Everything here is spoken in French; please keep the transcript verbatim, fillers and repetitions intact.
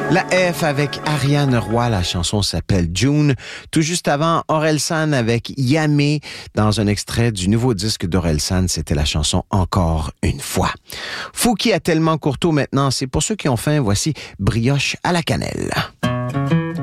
La F avec Ariane Roy, la chanson s'appelle June. Tout juste avant, Orelsan avec Yamé, dans un extrait du nouveau disque d'Orelsan, c'était la chanson Encore une fois. Fouki a tellement courteau maintenant, c'est pour ceux qui ont faim, voici Brioche à la cannelle.